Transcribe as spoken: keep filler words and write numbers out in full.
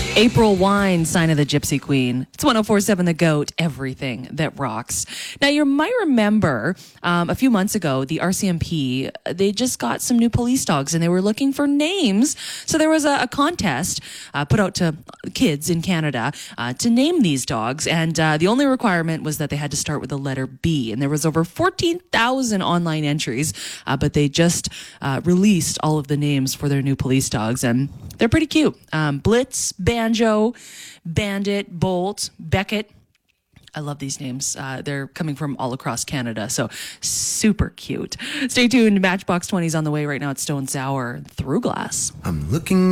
April Wine, Sign of the Gypsy Queen. It's one oh four point seven The Goat, everything that rocks. Now, you might remember um, a few months ago, the R C M P, they just got some new police dogs and they were looking for names. So there was a, a contest uh, put out to kids in Canada uh, to name these dogs. And uh, the only requirement was that they had to start with the letter B. And there was over fourteen thousand online entries, uh, but they just uh, released all of the names for their new police dogs. And they're pretty cute. Um, Blitz, Banjo, Bandit, Bolt, Beckett. I love these names. Uh, they're coming from all across Canada, so super cute. Stay tuned. Matchbox twenty is on the way right now at Stone Sour through Glass. I'm looking